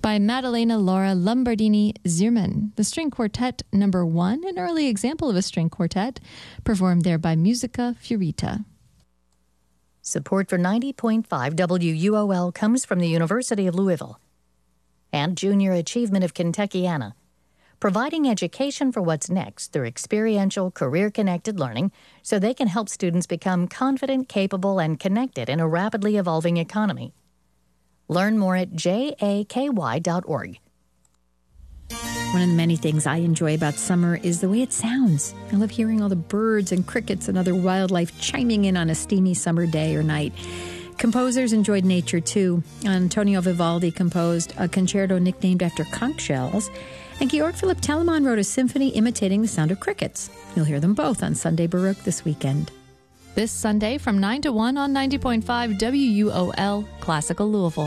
by Maddalena Laura Lombardini Zierman. The String Quartet number 1, an early example of a string quartet, performed there by Musica Fiorita. Support for 90.5 WUOL comes from the University of Louisville and Junior Achievement of Kentuckiana, providing education for what's next through experiential, career-connected learning so they can help students become confident, capable, and connected in a rapidly evolving economy. Learn more at jaky.org. One of the many things I enjoy about summer is the way it sounds. I love hearing all the birds and crickets and other wildlife chiming in on a steamy summer day or night. Composers enjoyed nature, too. Antonio Vivaldi composed a concerto nicknamed after conch shells, and Georg Philipp Telemann wrote a symphony imitating the sound of crickets. You'll hear them both on Sunday Baroque this weekend. This Sunday from 9 to 1 on 90.5 WUOL, Classical Louisville.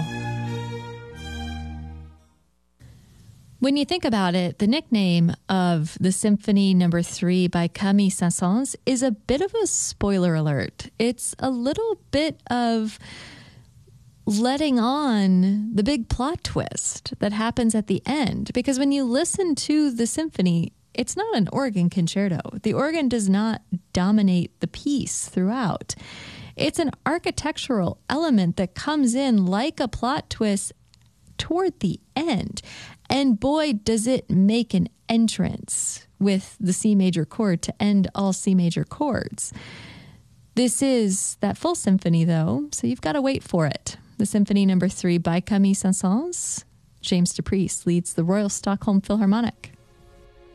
When you think about it, the nickname of the Symphony No. 3 by Camille Saint-Saëns is a bit of a spoiler alert. It's a little bit of letting on the big plot twist that happens at the end. Because when you listen to the symphony, it's not an organ concerto. The organ does not dominate the piece throughout. It's an architectural element that comes in like a plot twist toward the end. And boy, does it make an entrance with the C major chord to end all C major chords. This is that full symphony, though, so you've got to wait for it. The Symphony No. 3 by Camille Saint-Saëns. James DePriest leads the Royal Stockholm Philharmonic.